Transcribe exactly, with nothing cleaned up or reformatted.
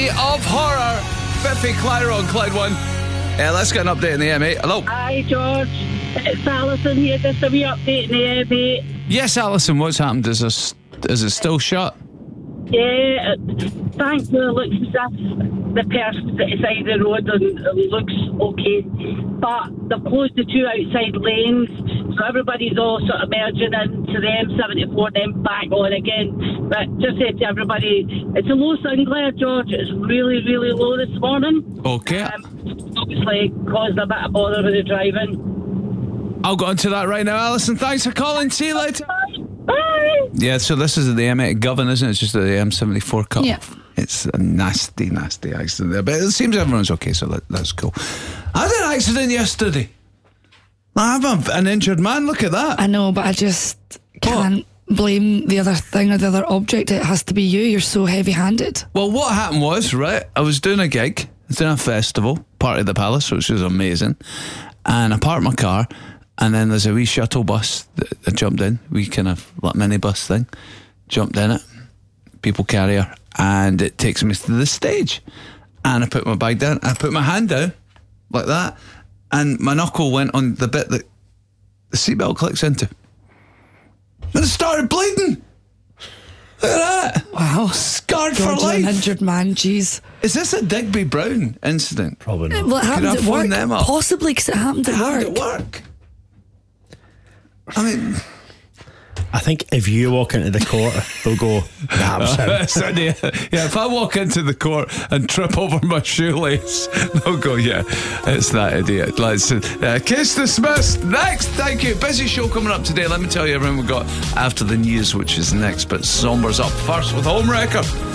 City of Horror. Biffy Clyro on Clyde One. Uh, let's get an update in the M eight. Hello. Hi, George. It's Alison here. Just a wee update in the M eight. Yes, Alison, what's happened? Is, this, is it still shut? Yeah, thankfully it looks as if the person's at the side of the road and it looks okay. But they've closed the two outside lanes, so everybody's all sort of merging into the M seventy-four and then back on again. But just say to everybody, it's a low sun glare, George. It's really, really low this morning. Okay. Um, obviously caused a bit of bother with the driving. I'll go into that right now, Alison. Thanks for calling. See you later. Bye. Yeah, so this is the M eight Govan, isn't it? It's just the M seventy-four cut. Yeah. It's a nasty, nasty accident there. But it seems everyone's okay, so that, that's cool. I had an accident yesterday. I have a, an injured man. Look at that. I know, but I just can't blame the other thing or the other object. It has to be you. You're so heavy-handed. Well, what happened was, right, I was doing a gig. I was doing a festival, Party of the Palace, which was amazing. And I parked my car, and then there's a wee shuttle bus that I jumped in, wee kind of like minibus thing. Jumped in it, people carrier, and it takes me to the stage. And I put my bag down, I put my hand down, like that, and my knuckle went on the bit that the seatbelt clicks into. And it started bleeding. Look at that. Wow. Scarred George, for life. an injured man, jeez. Is this a Digby Brown incident? Probably not. Well, it happened I at phone work. them up? Possibly because it happened at It work. happened at work. I mean, I think if you walk into the court, they'll go, that's him. yeah, yeah, if I walk into the court and trip over my shoelace, they'll go, yeah, it's that idiot. Let's uh, Kiss dismissed. Next, thank you. Busy show coming up today. Let me tell you everything we've got after the news, which is next. But Somber's up first with Home Record.